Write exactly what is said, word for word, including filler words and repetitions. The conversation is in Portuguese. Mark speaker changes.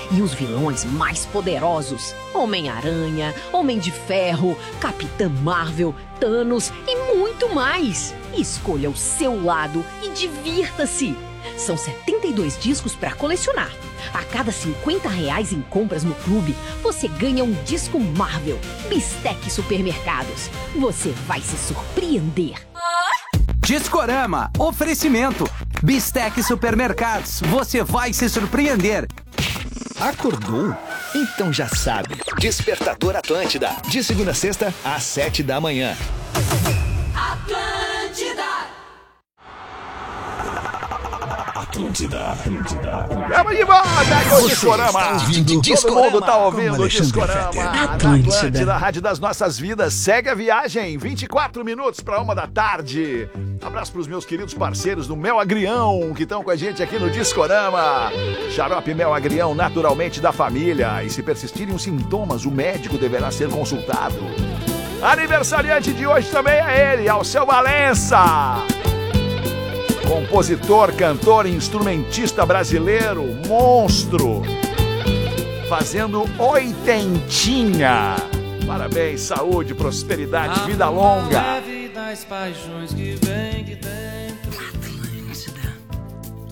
Speaker 1: e os vilões mais poderosos: Homem-Aranha, Homem de Ferro, Capitã Marvel, Thanos e muito mais. Escolha o seu lado e divirta-se. São setenta e dois discos para colecionar. A cada cinquenta reais em compras no clube, você ganha um disco Marvel. Bistec Supermercados. Você vai se surpreender.
Speaker 2: Discorama, oferecimento. Bistec Supermercados, você vai se surpreender.
Speaker 3: Acordou? Então já sabe. Despertador Atlântida, de segunda a sexta, às sete da manhã.
Speaker 4: Atlântida.
Speaker 5: Atlântida, Atlântida.
Speaker 6: Vamos de volta, o Discorama. Todo mundo tá ouvindo o Discorama.
Speaker 1: Atlântida.
Speaker 6: Atlântida, a rádio das nossas vidas. Segue a viagem, vinte e quatro minutos para uma da tarde. Abraço pros meus queridos parceiros do Mel Agrião, que estão com a gente aqui no Discorama. Xarope Mel Agrião, naturalmente da família. E se persistirem os sintomas, o médico deverá ser consultado. Aniversariante de hoje também é ele, Alceu Valença. Compositor, cantor e instrumentista brasileiro, monstro, fazendo oitentinha. Parabéns, saúde, prosperidade, vida longa.
Speaker 7: Das paixões que vem, que tem.